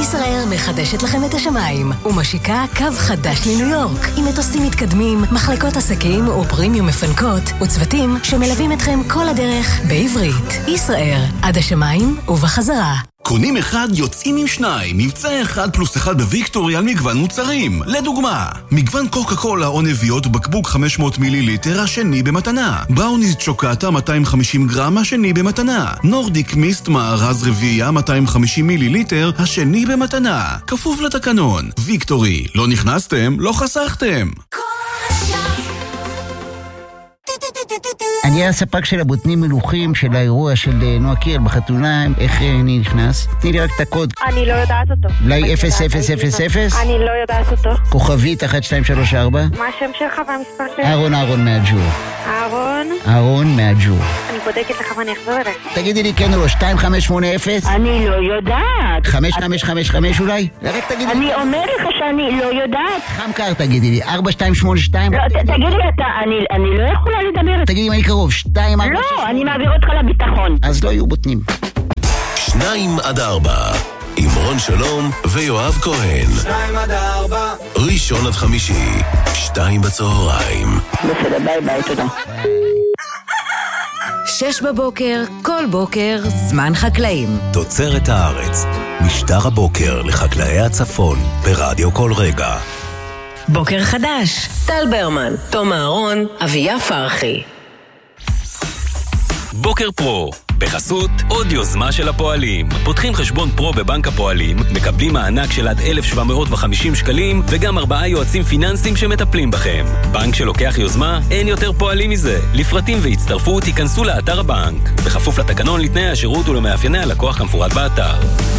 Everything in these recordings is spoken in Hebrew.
ישראל מחדשת לכם את השמיים ומשיקה קו חדש לניו יורק עם מטוסים מתקדמים, מחלקות עסקים ופרימיום מפנקות וצוותים שמלווים אתכם כל הדרך בעברית. ישראל, עד השמיים ובחזרה. קונים אחד, יוצאים עם שניים. מבצע 1+1 בוויקטורי על מגוון מוצרים. לדוגמה, מגוון קוקה קולה או נביות בקבוק 500 מיליליטר, השני במתנה. בראוניז צ'וקטה 250 גרם, השני במתנה. נורדיק מיסט מארז רביעייה 250 מיליליטר, השני במתנה. כפוף לתקנון. ויקטורי, לא נכנסתם, לא חסכתם. אני הספק של הבוטנים מלוכים של האירוע של נועה קירל בחתונה. איך אני נכנס? תני לי רק את הקוד. אני לא יודעת אותו. אולי 0000? אני לא יודעת אותו. כוכבית 1234? מה השם שלך והמספר שלך? אהרון מהג'ור. אהרון מהג'ור. אני בודקת לך ואני אחזור אליך. תגידי לי כן או לא, 2580? אני לא יודעת. 5555 אולי? רק תגידי. אני אומר לך שאני לא יודעת. חמקר תגידי לי, 4282? לא, תגידי לי אתה, אני לא יכולה לדבר. תגידי אם אני קרוב, 2 4. לא, אני מעביר אותך לביטחון. אז לא יהיו בוטנים. 2-4 עם רון שלום ויואב כהן. 2-4 ראשון עד חמישי 2 בצהריים. בסדר, ביי, תודה. 6 בבוקר, כל בוקר, זמן חקלאים. תוצרת הארץ, משטר הבוקר לחקלאי הצפון ברדיו כל רגע. בוקר חדש, טל ברמן, תום אהרון, אביה פרחי. בוקר פרו, בחסות עוד יוזמה של הפועלים. פותחים חשבון פרו בבנק הפועלים, מקבלים מענק של עד 1,750 שקלים וגם 4 יועצים פיננסיים שמטפלים בכם. בנק שלוקח יוזמה, אין יותר פועלים מזה. לפרטים והצטרפות תיכנסו לאתר הבנק. בכפוף לתקנון, לתנאי השירות ולמאפייני הלקוח כמפורט באתר.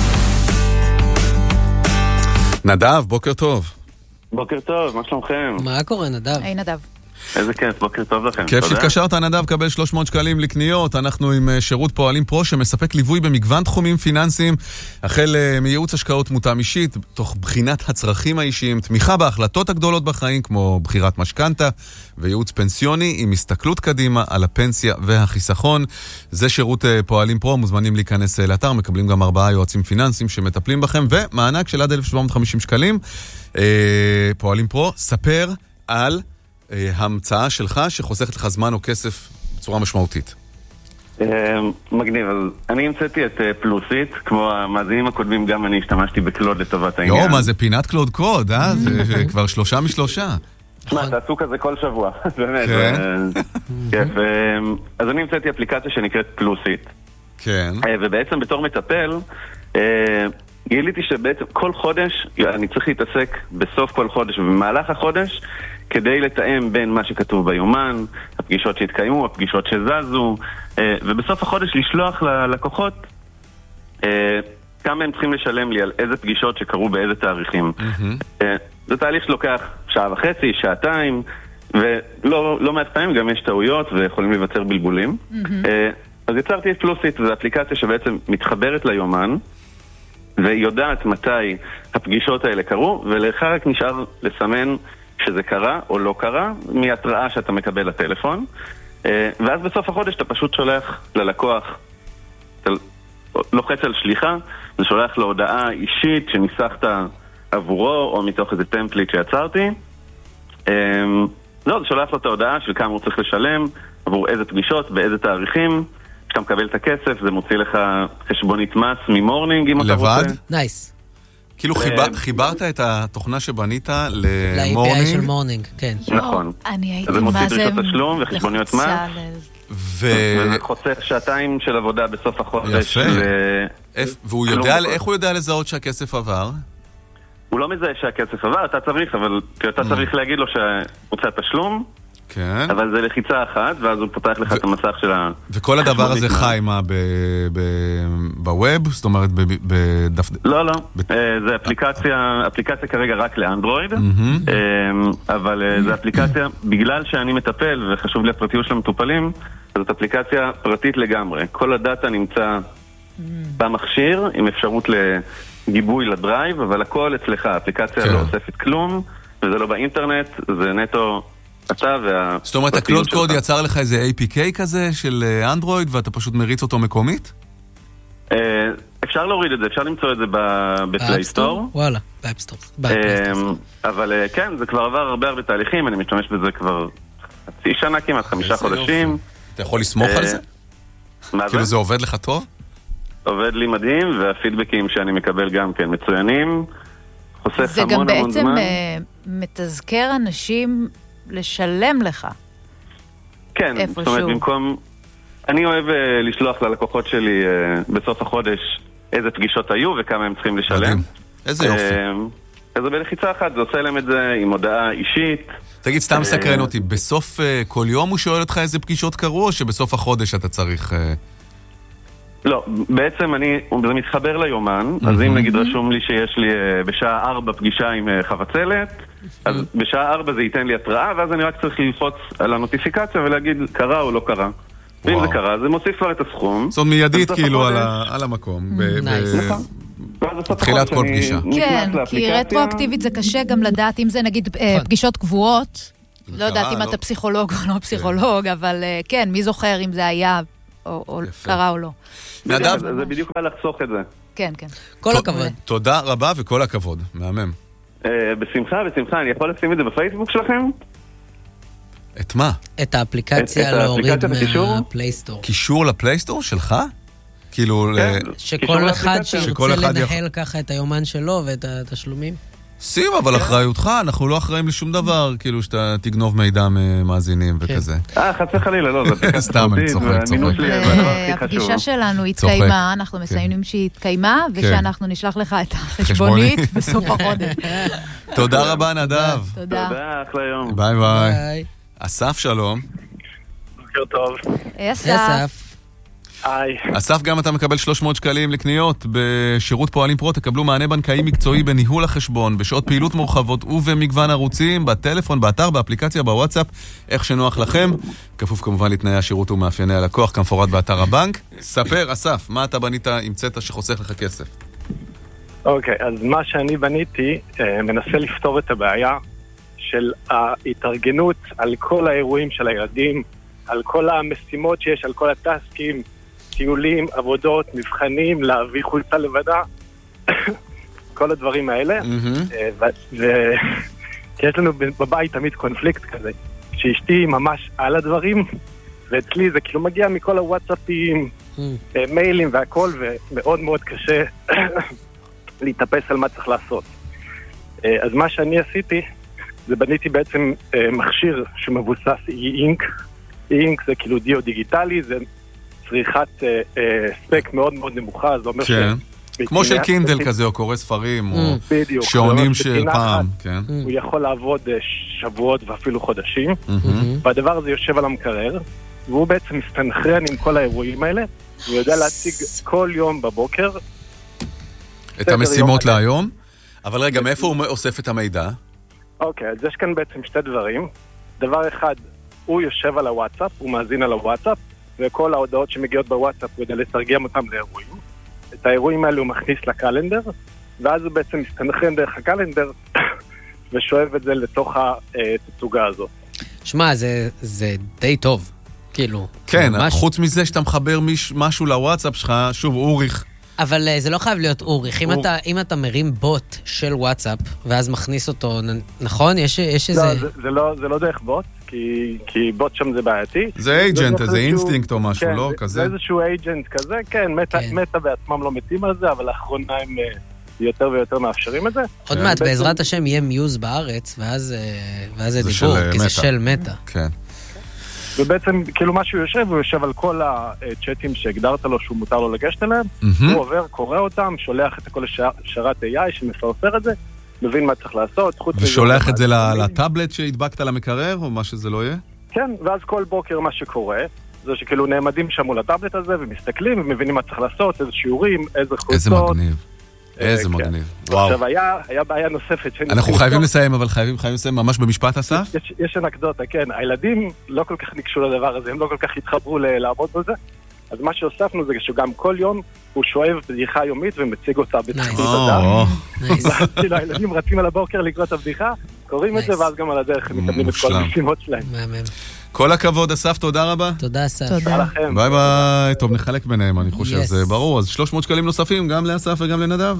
נדב, בוקר טוב. בוקר טוב, מה שלומכם? מה קורה, נדב? היי נדב. איזה כיף, בוקר טוב לכם. כיף שהתקשרת, נדב, קבל 300 שקלים לקניות. אנחנו עם שירות פועלים פרו שמספק ליווי במגוון תחומים פיננסיים, החל מייעוץ השקעות מותאם אישית, תוך בחינת הצרכים האישיים, תמיכה בהחלטות הגדולות בחיים, כמו בחירת משכנתה, וייעוץ פנסיוני עם הסתכלות קדימה על הפנסיה והחיסכון. זה שירות פועלים פרו, מוזמנים להיכנס לאתר, מקבלים גם 4 יועצים פיננסיים שמטפלים בכם, ומענק של עד 1,750 שקלים. פועלים פרו, ספר על המצאה שלך שחוסכת לך זמן או כסף בצורה משמעותית. מגניב, אז אני המצאתי את פלוסית, כמו המאזינים הקודמים, גם אני השתמשתי בקלוד לטובת העניין. מה זה פינת קלוד קוד, זה כבר 3 מ-3. תשמע, תעשו כזה כל שבוע, באמת. כיף. אז אני המצאתי אפליקציה שנקראת פלוסית. כן. ובעצם בתור מטפל, גיליתי שבעצם כל חודש אני צריך להתעסק בסוף כל חודש ובמהלך החודש כדי לתאם בין מה שכתוב ביומן, הפגישות שהתקיימו, הפגישות שזזו, ובסוף החודש לשלוח ללקוחות כמה הם צריכים לשלם לי על איזה פגישות שקרו באיזה תאריכים. זה תהליך שלוקח 1.5 שעה, 2 ולא מעט פעמים גם יש טעויות ויכולים להיווצר בלבולים. אז יצרתי את פלוסית, זו אפליקציה שבעצם מתחברת ליומן ויודעת מתי הפגישות האלה קרו, ולך רק נשאר לסמן שזה קרה או לא קרה מהתראה שאתה מקבל לטלפון. ואז בסוף החודש אתה פשוט שולח ללקוח, אתה לוחץ על שליחה, זה שולח לו הודעה אישית שניסחת עבורו או מתוך איזה טמפליט שיצרתי. זה שולח לו את ההודעה של כמה הוא צריך לשלם עבור איזה פגישות, באיזה תאריכים. כשאתה מקבל את הכסף, זה מוציא לך חשבונית מס ממורנינג, אם אתה רוצה. לבד? נייס. כאילו חיברת את התוכנה שבנית למורנינג? ל-API של מורנינג, כן. נכון. אני הייתי אז זה מוציא דרישות תשלום וחשבוניות מס. וזה חוסך 2 של עבודה בסוף החודש. יפה. והוא יודע, איך הוא יודע לזהות שהכסף עבר? הוא לא מזהה שהכסף עבר, אתה צריך, אבל אתה צריך להגיד לו שהוצא תשלום. כן. אבל זה לחיצה אחת, ואז הוא פותח לך את המסך של ה... וכל הדבר הזה חי מה? בווב? זאת אומרת בדף... לא, לא. זה אפליקציה כרגע רק לאנדרואיד, אבל זה אפליקציה, בגלל שאני מטפל וחשוב לי הפרטיות של המטופלים, זאת אפליקציה פרטית לגמרי. כל הדאטה נמצא במכשיר, עם אפשרות לגיבוי לדרייב, אבל הכל אצלך. האפליקציה לא אוספת כלום, וזה לא באינטרנט, זה נטו... זאת אומרת, הקלוד קוד יצר לך איזה APK כזה של אנדרואיד ואתה פשוט מריץ אותו מקומית? אפשר להוריד את זה, אפשר למצוא את זה בפלייסטור. וואלה, באפסטור. אבל כן, זה כבר עבר הרבה תהליכים, אני משתמש בזה כבר חצי שנה כמעט, 5 חודשים. אתה יכול לסמוך על זה? מה זה? כאילו זה עובד לך טוב? עובד לי מדהים, והפידבקים שאני מקבל גם כן מצוינים. חוסך זה המון גם המון זמן. בעצם מתזכר אנשים לשלם לך. כן, זאת אומרת, במקום... אני אוהב לשלוח ללקוחות שלי בסוף החודש איזה פגישות היו וכמה הם צריכים לשלם. מדהים. איזה יופי. אז בלחיצה אחת, זה עושה להם את זה עם הודעה אישית. תגיד, סתם סקרן אותי, בסוף כל יום הוא שואל אותך איזה פגישות קרו, או שבסוף החודש אתה צריך... לא, בעצם זה מתחבר ליומן, אז אם נגיד רשום לי שיש לי בשעה 4 פגישה עם חבצלת, אז בשעה 4 זה ייתן לי התראה, ואז אני רק צריך ללחוץ על הנוטיפיקציה ולהגיד קרה או לא קרה. ואם זה קרה, זה מוסיף כבר את הסכום. זאת אומרת, מיידית כאילו על המקום. בתחילת כל פגישה. כן, כי רטרואקטיבית זה קשה גם לדעת אם זה נגיד פגישות קבועות. לא יודעת אם אתה פסיכולוג או לא פסיכולוג, אבל כן, מי זוכר אם זה היה או קרה או לא. זה בדיוק מה לחסוך את זה. כן, כן. כל הכבוד. תודה רבה וכל הכבוד. מהמם. בשמחה, אני יכול לשים את זה בפייסבוק שלכם? את מה? את האפליקציה להוריד מהפלייסטור. קישור לפלייסטור שלך? כאילו... שכל אחד שירצה לנהל ככה את היומן שלו ואת התשלומים? שים, אבל אחריותך, אנחנו לא אחראים לשום דבר, כאילו שאתה תגנוב מידע ממאזינים וכזה. חצי חלילה, לא, זה סתם, אני צוחק. הפגישה שלנו התקיימה, אנחנו מסיימים שהיא התקיימה, ושאנחנו נשלח לך את החשבונית בסוף החודש. תודה רבה, נדב. תודה. תודה, אחלה יום. ביי ביי. אסף, שלום. בוקר טוב. אסף. היי. אסף, גם אתה מקבל 300 שקלים לקניות בשירות פועלים פרו, תקבלו מענה בנקאי מקצועי בניהול החשבון, בשעות פעילות מורחבות ובמגוון ערוצים, בטלפון, באתר, באפליקציה, בוואטסאפ, איך שנוח לכם, כפוף כמובן לתנאי השירות ומאפייני הלקוח, כמפורט באתר הבנק. ספר, אסף, מה אתה בנית עם צטע שחוסך לך כסף? אוקיי, אז מה שאני בניתי, מנסה לפתור את הבעיה של ההתארגנות על כל האירועים של הילדים, על כל המשימות שיש, על כל הטסקים, טיולים, עבודות, מבחנים, להביא חולצה לבדה, כל הדברים האלה. ויש לנו בבית תמיד קונפליקט כזה, שאשתי ממש על הדברים, ואצלי זה כאילו מגיע מכל הוואטסאפים, מיילים והכל, ומאוד מאוד קשה להתאפס על מה צריך לעשות. אז מה שאני עשיתי, זה בניתי בעצם מכשיר שמבוסס אי-אינק. אי-אינק זה כאילו דיו דיגיטלי, זה צריכת ספק מאוד מאוד נמוכה, זה אומר כמו של קינדל כזה, או קורא ספרים, או שעונים של פעם. הוא יכול לעבוד שבועות ואפילו חודשים, והדבר הזה יושב על המקרר, והוא בעצם מסתנכרן עם כל האירועים האלה, הוא יודע להציג כל יום בבוקר את המשימות להיום. אבל רגע, מאיפה הוא אוסף את המידע? אוקיי, אז יש כאן בעצם שתי דברים. דבר אחד, הוא יושב על הוואטסאפ, הוא מאזין על הוואטסאפ, וכל ההודעות שמגיעות בוואטסאפ הוא יודע לתרגם אותם לאירועים. את האירועים האלו הוא מכניס לקלנדר, ואז הוא בעצם מסתנכרן דרך הקלנדר, ושואב את זה לתוך התצוגה הזאת. שמע, זה די טוב, כאילו. כן, חוץ מזה שאתה מחבר משהו לוואטסאפ שלך, שוב, אוריך. אבל זה לא חייב להיות אוריך. אם אתה מרים בוט של וואטסאפ, ואז מכניס אותו, נכון? יש איזה... לא, זה לא דרך בוט, כי בוט שם זה בעייתי. זה אייג'נט, איזה אינסטינקט או משהו, לא? כזה? זה איזשהו אייג'נט כזה, כן, מטה בעצמם לא מתים על זה, אבל לאחרונה הם יותר ויותר מאפשרים את זה. עוד מעט, בעזרת השם, יהיה מיוז בארץ, ואז זה דיבור, כי זה של מטה. כן. ובעצם, כאילו מה שהוא יושב, הוא יושב על כל הצ'אטים שהגדרת לו שהוא מותר לו לגשת אליהם, הוא עובר, קורא אותם, שולח את הכל לשרת AI שמפרפר את זה, מבין מה צריך לעשות. ושולח את זה לטאבלט שהדבקת למקרר, או מה שזה לא יהיה? כן, ואז כל בוקר מה שקורה, זה שכאילו נעמדים שם מול הטאבלט הזה, ומסתכלים, ומבינים מה צריך לעשות, איזה שיעורים, איזה חולצות. איזה מגניב. איזה מגניב. וואו. עכשיו, היה בעיה נוספת. אנחנו חייבים לסיים, אבל חייבים לסיים ממש במשפט, אסף? יש אנקדוטה, כן. הילדים לא כל כך ניגשו לדבר הזה, הם לא כל כך התחברו לעבוד בזה. אז מה שהוספנו זה שגם כל יום הוא שואב בדיחה יומית ומציג אותה בתחתית הדף. ואז כאילו הילדים רצים על הבוקר לקרוא את הבדיחה, קוראים את זה, ואז גם על הדרך הם מקבלים את כל המשימות שלהם. כל הכבוד, אסף, תודה רבה. תודה, אסף. תודה לכם. ביי ביי. טוב, נחלק ביניהם, אני חושב, Yes. זה ברור. אז 300 שקלים נוספים, גם לאסף וגם לנדב.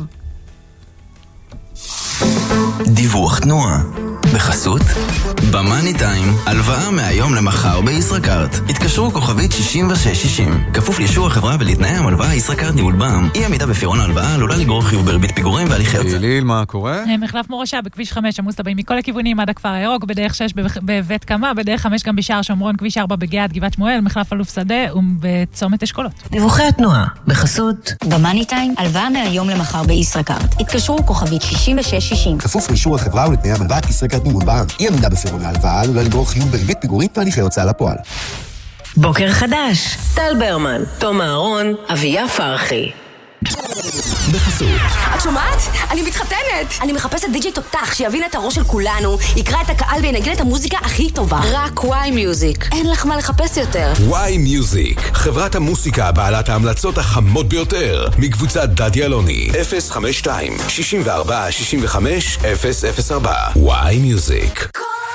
דיווח תנועה בחסות במאני טיים, הלוואה מהיום למחר בישראכרט. התקשרו כוכבית 6660, כפוף לאישור החברה ולתנאי המלוואה. ישראכרט ניהול בע"מ. אי עמידה בפירעון ההלוואה עלולה לגרור חיוב בריבית פיגורים והליכי הוצאה. ליל, מה קורה? מחלף מורשה בכביש 5 עמוס לבאים מכל הכיוונים עד הכפר הירוק, בדרך 6 בבית קמה, בדרך 5 גם בשער שומרון, כביש 4 בגאת גבעת שמואל, מחלף אלוף שדה ובצומת אשכולות. דיווחי התנועה בחסות במאני טיים, הלוואה מהיום למחר בישראכרט. התקשרו כוכבית 6660. כפוף לאישור החברה ולתנאי המלוואה. ישראכרט ניהול בע"מ. אי עמידה בפירעון ההלוואה עלולה לגרור חיוב בריבית פיגורים והליכי הוצאה לפועל. בוקר חדש, טל ברמן, תום אהרון, אביה פרחי. בחסות את שומעת? אני מתחתנת! אני מחפשת די-ג'יי תותח שיבין את הראש של כולנו, יקרא את הקהל וינגן את המוזיקה הכי טובה. רק וואי מיוזיק. אין לך מה לחפש יותר. וואי מיוזיק, חברת המוסיקה בעלת ההמלצות החמות ביותר, מקבוצת דדי אלוני. 052 64 65 004. וואי מיוזיק.